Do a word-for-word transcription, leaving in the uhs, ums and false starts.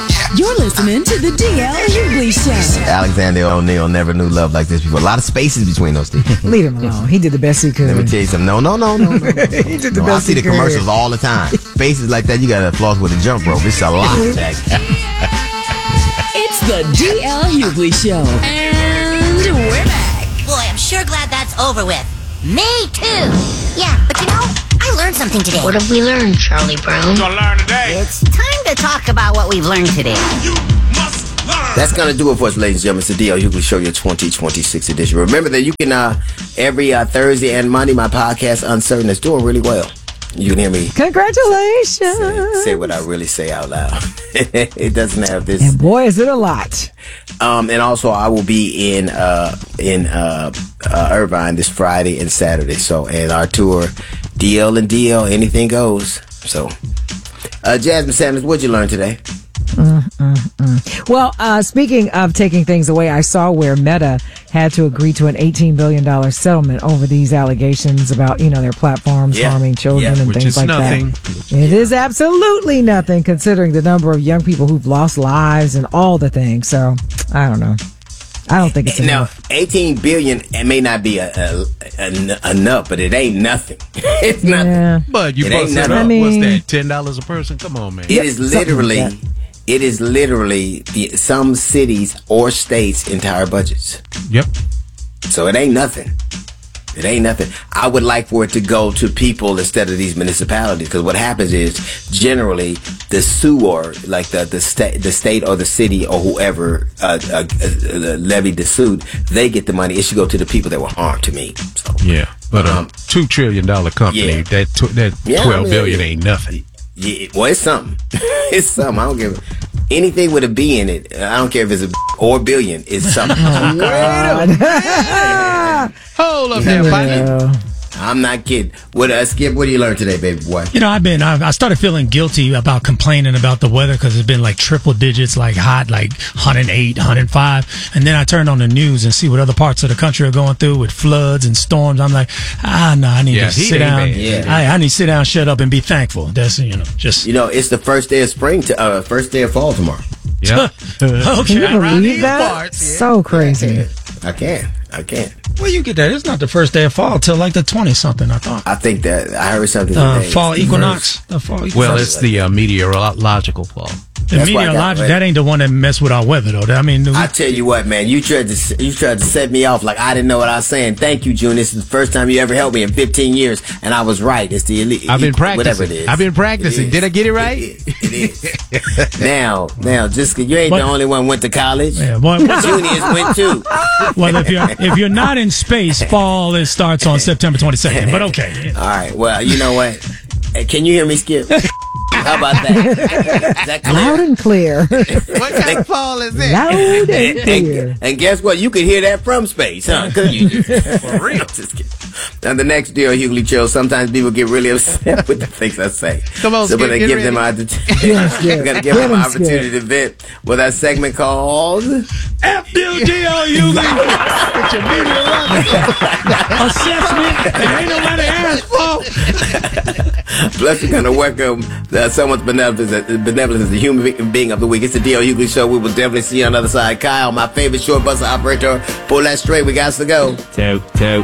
You're listening to the D L Hughley Show. Alexander O'Neal never knew love like this before. A lot of spaces between those two. Leave him alone. He did the best he could. Let me tell you something. No, no, no, no, no. no. He did the no, best I see he the could. commercials all the time. Spaces like that, you gotta floss with a jump rope. It's a lot, Jack. It's the D L Hughley Show. And we're back. Boy, I'm sure glad that's over with. Me too. Yeah, but you know, I learned something today. What have we learned, Charlie Brown? Gonna learn today. It's time to talk about what we've learned today. You must learn. That's gonna do it for us, ladies and gentlemen. It's the D L Hughley Show, your twenty twenty-six edition. Remember that you can, uh, every uh, Thursday and Monday, my podcast, Uncertain, is doing really well. You can hear me Congratulations. say, say what I really say out loud. It doesn't have this. And boy, is it a lot. Um, and also, I will be in uh, in uh, uh, Irvine this Friday and Saturday. So, and our tour, D L and D L, anything goes. So, uh, Jasmine Sanders, what'd you learn today? Mm, mm, mm. Well, uh, speaking of taking things away, I saw where Meta had to agree to an eighteen billion dollars settlement over these allegations about, you know, their platforms Yeah. harming children Yeah, and which things is like nothing. that. It is absolutely nothing considering the number of young people who've lost lives and all the things. So, I don't know. I don't think it's Now, enough. eighteen billion, it may not be a, a, a, enough, but it ain't nothing. It's nothing. Yeah. But you It ain't bust it nothing. up. I mean- What's that? Ten dollars a person? Come on, man. It is something like literally, that. it is literally the, some cities or states' entire budgets. Yep. So it ain't nothing. It ain't nothing. I would like for it to go to people instead of these municipalities, because what happens is generally the sewer, like the the state, the state or the city or whoever uh, uh, uh, levied the suit, they get the money. It should go to the people that were harmed. To me, so Yeah. But a Um, two trillion dollar company, yeah. that tw- that Yeah, twelve I mean, billion yeah. ain't nothing. yeah, well, it's something. It's something. I don't give a- anything with a B in it. I don't care if it's a or billion. It's something. Hold up there, partner. Yeah. I'm not kidding. What uh, Skip? What do you learn today, baby boy? You know, I've been, I, I started feeling guilty about complaining about the weather because it's been like triple digits, like hot, like one hundred eight, one hundred five. And then I turned on the news and see what other parts of the country are going through with floods and storms. I'm like, ah, no, I need Yeah, to he sit ain't down. bad. Yeah. I, I need to sit down, shut up, and be thankful. That's, you know, just. You know, it's the first day of spring, to, uh, first day of fall tomorrow. Yeah. Okay. Can you Around believe these that? parts, yeah. So crazy. I can. I can. Where you get that? It's not the first day of fall till like the twenty something, I thought. I think that I heard something Uh, today. fall It's the equinox. first. The fall equinox. Well, it's the uh, meteorological fall. the that's why I got meteorological. it. That ain't the one that mess with our weather, though. I mean, I tell you what, man, you tried to you tried to set me off like I didn't know what I was saying. Thank you, June. This is the first time you ever helped me in fifteen years, and I was right. It's the elite. I've been Whatever it practicing. is. I've been practicing. It is. Did I get it right? It is. It is. now, now, just 'cause you ain't But- the only one went to college. yeah, boy, what's- Juniors went too. well, if you're if you're not in space, fall it starts on September twenty-second. But okay. All right. Well, you know what? Hey, can you hear me, Skip? How about that? Is that clear? Loud and clear. What kind of fall is that? Loud and And, clear. and, and guess what? You could hear that from space, huh? Could you? For real. Just kidding. Now, the next deal, Hughley Show, sometimes people get really upset with the things I say. Come on, so we're Skip, going to get give them ready. opportunity. Yes, yes. We're going to give Get them an him, opportunity Skip. to vent with our segment called F U D O U It's your meteorological assessment. There ain't nobody asked for. Plus, we're going to welcome uh, someone's benevolence, uh, benevolence as the human be- being of the week. It's the D L Hughley Show. We will definitely see you on the other side. Kyle, my favorite short bus operator, pull that straight. We got to go. Two, two.